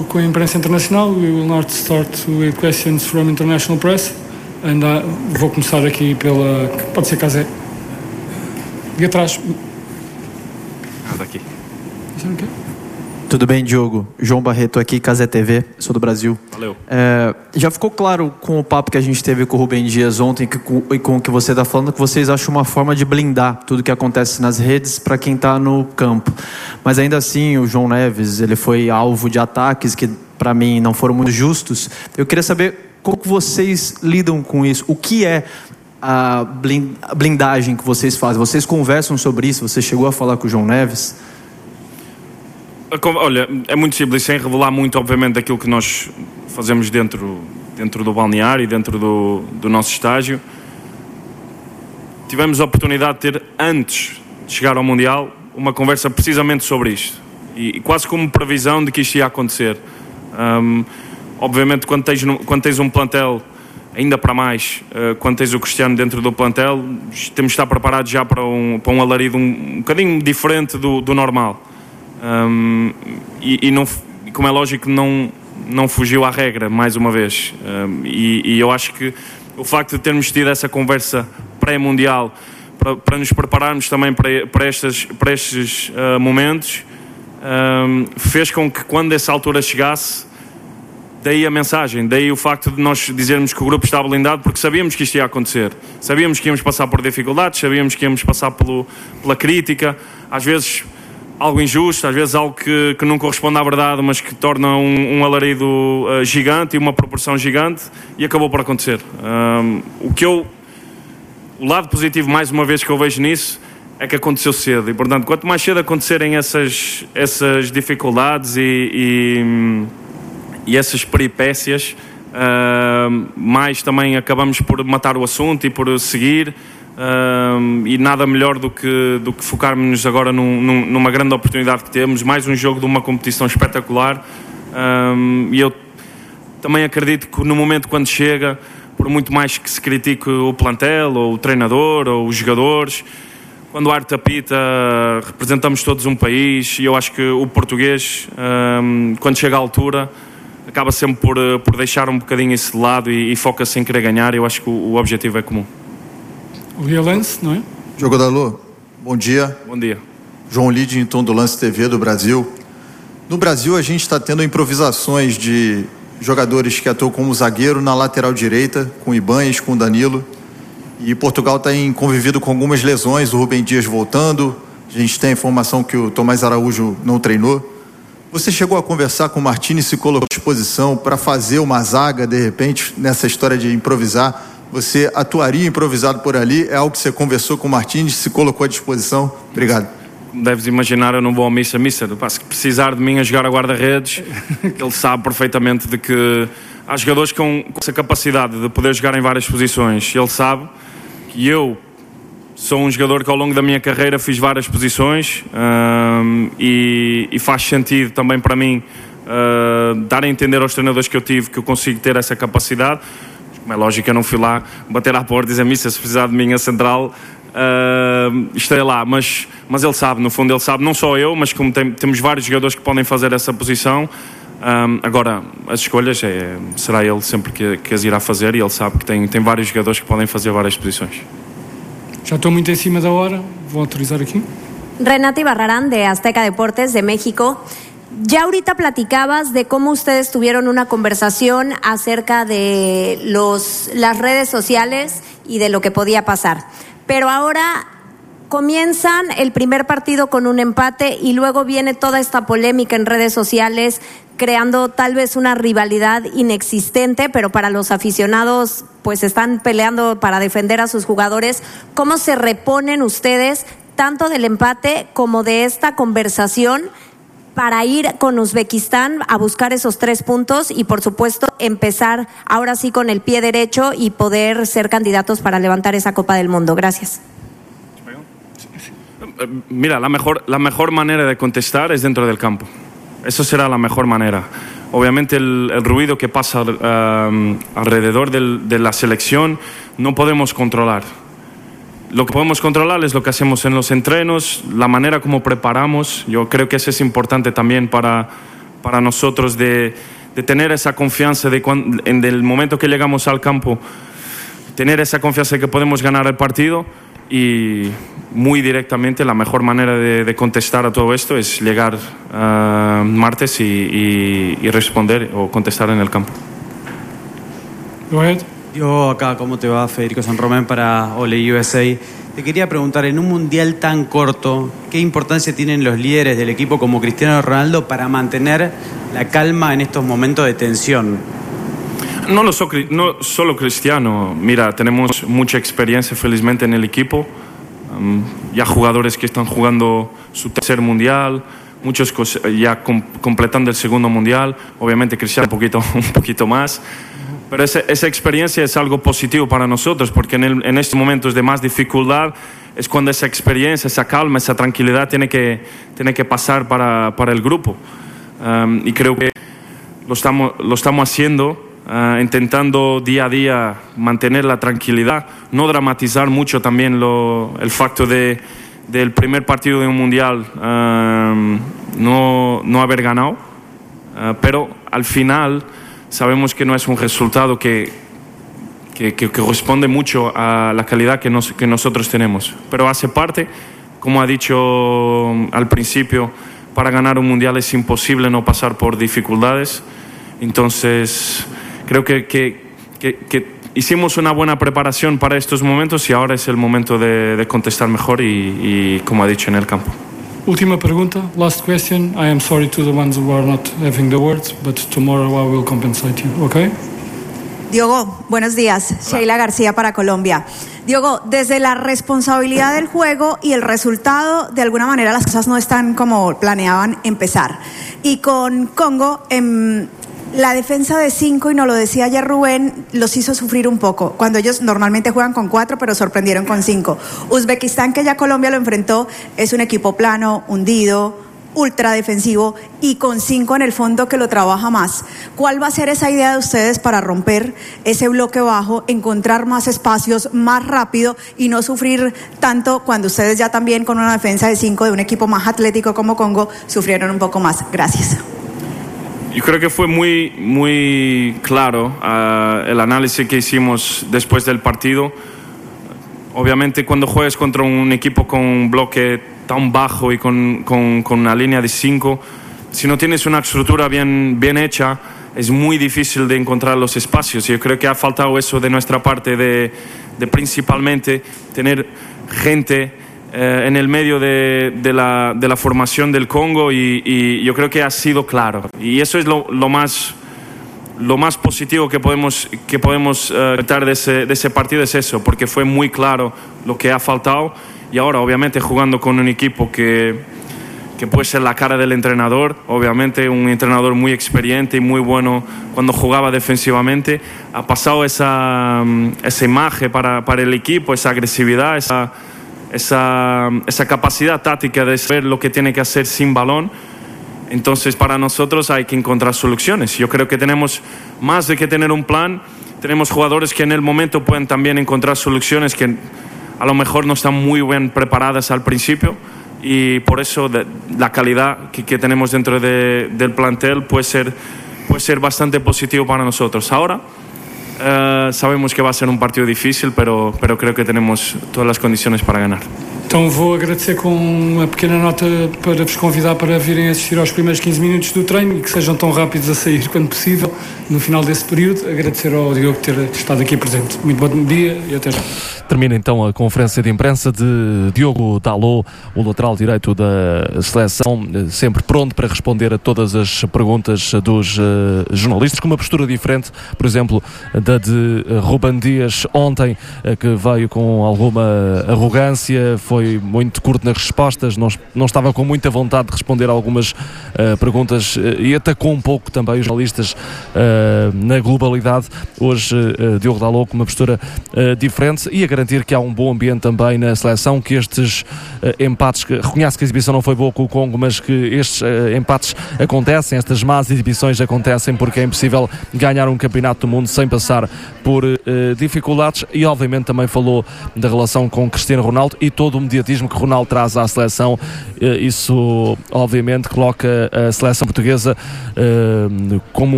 Com a imprensa internacional, we will not start with questions from international press. And vou começar aqui pela... Pode ser Casé. E atrás. Daqui. Tudo bem, Diogo? João Barreto aqui, Casé TV, sou do Brasil. Valeu. Já ficou claro com o papo que a gente teve com o Rubem Dias ontem e com o que você está falando, que vocês acham uma forma de blindar tudo que acontece nas redes para quem está no campo. Mas ainda assim, o João Neves, ele foi alvo de ataques que para mim não foram muito justos. Eu queria saber como vocês lidam com isso. O que é a blindagem que vocês fazem? Vocês conversam sobre isso? Você chegou a falar com o João Neves? Olha, é muito simples, sem revelar muito, obviamente, daquilo que nós fazemos dentro do balneário e dentro do nosso estágio. Tivemos a oportunidade de ter, antes de chegar ao Mundial, uma conversa precisamente sobre isto. E quase como previsão de que isto ia acontecer. Obviamente, quando tens um plantel, ainda para mais, quando tens o Cristiano dentro do plantel, temos de estar preparados já para um alarido um bocadinho diferente do normal. Não, como é lógico, não fugiu à regra, mais uma vez. E eu acho que o facto de termos tido essa conversa pré-mundial para nos prepararmos também para estes momentos, fez com que, quando essa altura chegasse, daí a mensagem, daí o facto de nós dizermos que o grupo estava blindado, porque sabíamos que isto ia acontecer, sabíamos que íamos passar por dificuldades, sabíamos que íamos passar pela crítica, às vezes algo injusto, às vezes algo que não corresponde à verdade, mas que torna um alarido gigante e uma proporção gigante, e acabou por acontecer. O lado positivo, mais uma vez, que eu vejo nisso é que aconteceu cedo, e portanto, quanto mais cedo acontecerem essas dificuldades e essas peripécias, mais também acabamos por matar o assunto e por seguir. E nada melhor do que focarmos-nos agora numa grande oportunidade que temos, mais um jogo de uma competição espetacular. E eu também acredito que no momento quando chega, por muito mais que se critique o plantel, ou o treinador, ou os jogadores, quando o árbitro apita, representamos todos um país, e eu acho que o português, quando chega à altura, acaba sempre por deixar um bocadinho isso de lado e foca-se em querer ganhar. Eu acho que o objetivo é comum. O Ria Lance, não é? Jogador, bom dia. Bom dia. João Lidington, do Lance TV do Brasil. No Brasil, a gente está tendo improvisações de jogadores que atuam como zagueiro na lateral direita, com Ibanez, com Danilo. E Portugal tem convivido com algumas lesões, o Rubem Dias voltando. A gente tem a informação que o Tomás Araújo não treinou. Você chegou a conversar com o Martini e se colocou à disposição para fazer uma zaga, de repente, nessa história de improvisar? Você atuaria improvisado por ali? É algo que você conversou com o Martins, se colocou à disposição? Obrigado. Como deves imaginar, eu não vou ao Mister. Se precisar de mim a jogar a guarda-redes, ele sabe perfeitamente de que há jogadores com essa capacidade de poder jogar em várias posições. Ele sabe que eu sou um jogador que ao longo da minha carreira fiz várias posições, e faz sentido também para mim dar a entender aos treinadores que eu tive que eu consigo ter essa capacidade. Como é lógico, eu não fui lá bater à porta e dizer: Mister, se precisar de mim a central, estarei lá. Mas ele sabe, no fundo ele sabe, não só eu, mas como temos vários jogadores que podem fazer essa posição. Agora, as escolhas será ele sempre que as irá fazer, e ele sabe que tem vários jogadores que podem fazer várias posições. Já estou muito em cima da hora, vou autorizar aqui. Renata Ibarrarán, de Azteca Deportes, de México. Ya ahorita platicabas de cómo ustedes tuvieron una conversación acerca de las redes sociales y de lo que podía pasar. Pero ahora comienzan el primer partido con un empate y luego viene toda esta polémica en redes sociales, creando tal vez una rivalidad inexistente, pero para los aficionados pues están peleando para defender a sus jugadores. ¿Cómo se reponen ustedes tanto del empate como de esta conversación para ir con Uzbekistán a buscar esos 3 puntos y, por supuesto, empezar ahora sí con el pie derecho y poder ser candidatos para levantar esa Copa del Mundo? Gracias. Mira, la mejor manera de contestar es dentro del campo. Eso será la mejor manera. Obviamente el ruido que pasa alrededor de la selección no podemos controlar. Lo que podemos controlar es lo que hacemos en los entrenos, la manera como preparamos. Yo creo que eso es importante también para para nosotros de tener esa confianza en el momento que llegamos al campo, tener esa confianza de que podemos ganar el partido. Y muy directamente la mejor manera de contestar a todo esto es llegar martes y responder o contestar en el campo. Go ahead. Yo acá, ¿cómo te va? Federico San Román para Ole USA. Te quería preguntar, en un mundial tan corto, ¿qué importancia tienen los líderes del equipo como Cristiano Ronaldo para mantener la calma en estos momentos de tensión? No solo Cristiano. Mira, tenemos mucha experiencia felizmente en el equipo. Ya jugadores que están jugando su tercer mundial, muchos ya completando el segundo mundial. Obviamente Cristiano un poquito más. Pero esa experiencia es algo positivo para nosotros, porque en estos momentos de más dificultad es cuando esa experiencia, esa calma, esa tranquilidad tiene que pasar para el grupo. Y creo que lo estamos haciendo, intentando día a día mantener la tranquilidad, no dramatizar mucho también el facto del primer partido de un mundial no haber ganado, pero al final sabemos que no es un resultado que corresponde mucho a la calidad que nosotros tenemos, pero hace parte, como ha dicho al principio, para ganar un mundial es imposible no pasar por dificultades. Entonces creo que hicimos una buena preparación para estos momentos y ahora es el momento de contestar mejor y como ha dicho, en el campo. Última pregunta, last question. I am sorry to the ones who are not having the words, but tomorrow I will compensate you, okay? Diogo, buenos días. Sheila García para Colombia. Diogo, desde la responsabilidad del juego y el resultado, de alguna manera las cosas no están como planeaban empezar. Y con Congo, la defensa de 5, y nos lo decía ayer Rubén, los hizo sufrir un poco, cuando ellos normalmente juegan con 4, pero sorprendieron con 5. Uzbekistán, que ya Colombia lo enfrentó, es un equipo plano, hundido, ultra defensivo, y con 5 en el fondo que lo trabaja más. ¿Cuál va a ser esa idea de ustedes para romper ese bloque bajo, encontrar más espacios más rápido y no sufrir tanto cuando ustedes ya también con una defensa de 5 de un equipo más atlético como Congo sufrieron un poco más? Gracias. Yo creo que fue muy claro el análisis que hicimos después del partido. Obviamente cuando juegas contra un equipo con un bloque tan bajo y con una línea de 5, si no tienes una estructura bien hecha, es muy difícil de encontrar los espacios. Yo creo que ha faltado eso de nuestra parte, de principalmente tener gente en el medio de la formación del Congo, y yo creo que ha sido claro, y eso es lo más positivo que podemos tratar de ese partido, es eso, porque fue muy claro lo que ha faltado. Y ahora obviamente jugando con un equipo que puede ser la cara del entrenador, obviamente un entrenador muy experiente y muy bueno cuando jugaba defensivamente, ha pasado esa imagen para el equipo, esa agresividad, esa capacidad táctica de saber lo que tiene que hacer sin balón. Entonces para nosotros hay que encontrar soluciones. Yo creo que tenemos más de que tener un plan, tenemos jugadores que en el momento pueden también encontrar soluciones que a lo mejor no están muy bien preparadas al principio, y por eso la calidad que tenemos dentro del plantel puede ser bastante positivo para nosotros. Ahora sabemos que va a ser um partido difícil, pero creo que temos todas as condições para ganhar. Então vou agradecer com uma pequena nota para vos convidar para virem assistir aos primeiros 15 minutos do treino e que sejam tão rápidos a sair quanto possível no final desse período. Agradecer ao Diogo por ter estado aqui presente. Muito bom dia e até já. Termina então a conferência de imprensa de Diogo Dalot, o lateral direito da seleção, sempre pronto para responder a todas as perguntas dos jornalistas, com uma postura diferente, por exemplo, da de Ruben Dias ontem, que veio com alguma arrogância, foi muito curto nas respostas, não estava com muita vontade de responder a algumas perguntas e atacou um pouco também os jornalistas na globalidade. Hoje Diogo Dalot com uma postura diferente e a garantir que há um bom ambiente também na seleção, que estes empates, que reconhece que a exibição não foi boa com o Congo, mas que estes empates acontecem, estas más exibições acontecem, porque é impossível ganhar um campeonato do mundo sem passar por dificuldades. E obviamente também falou da relação com Cristiano Ronaldo e todo um imediatismo que Ronaldo traz à seleção. Isso obviamente coloca a seleção portuguesa como